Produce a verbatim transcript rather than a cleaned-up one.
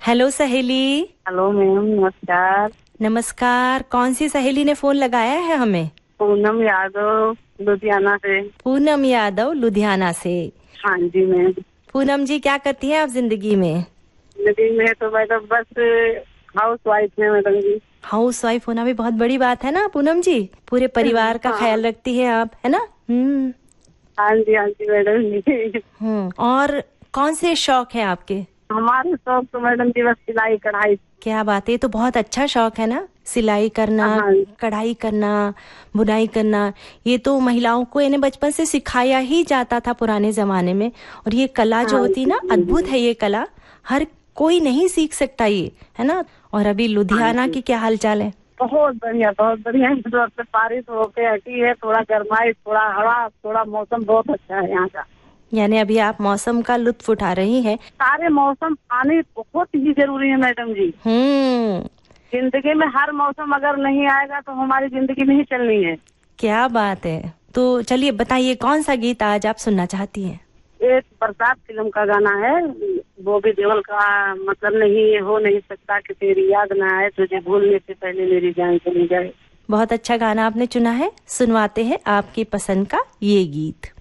Hello सहेली। Hello ma'am, नमस्कार। नमस्कार। कौन सी सहेली ने फोन लगाया है हमें? पूनम यादव, लुधियाना से। पूनम यादव, लुधियाना से। हाँ जी मैम। पूनम जी, क्या करती हैं आप जिंदगी में? जिंदगी में तो मैडम बस हाउस वाइफ है मैडम जी। हाउस वाइफ होना भी बहुत बड़ी बात है ना पूनम जी। पूरे परिवार का हाँ ख्याल रखती है आप, है ना? हम्म हाँ जी, हाँ जी मैडम जी। हम्म और कौन से शौक है आपके? हमारे शौक तो मैडम जी बस सिलाई कढ़ाई। क्या बात है, ये तो बहुत अच्छा शौक है ना, सिलाई करना, हाँ कढ़ाई करना, बुनाई करना। ये तो महिलाओं को इन्हें बचपन से सिखाया ही जाता था पुराने जमाने में। और ये कला जो हाँ होती है ना, अद्भुत जी, है ये कला। हर कोई नहीं सीख सकता ये, है ना? और अभी हाँ लुधियाना जी। की क्या हालचाल है? बहुत बढ़िया, बहुत बढ़िया। तो अब से बारिश होके हटी है, थोड़ा गर्माई, थोड़ा हवा, थोड़ा मौसम बहुत अच्छा है यहाँ का। यानी अभी आप मौसम का लुत्फ उठा रही हैं। सारे मौसम आने बहुत ही जरूरी है मैडम जी। हम्म जिंदगी में हर मौसम अगर नहीं आएगा तो हमारी जिंदगी नहीं चलनी है। क्या बात है। तो चलिए बताइए, कौन सा गीत आज आप सुनना चाहती हैं? एक बरसात फिल्म का गाना है, बॉबी देओल का। मतलब नहीं, ये हो नहीं सकता कि तेरी याद ना आए, तुझे भूलने से पहले मेरी जान चली जाए। बहुत अच्छा गाना आपने चुना है, सुनवाते हैं आपकी पसंद का ये गीत।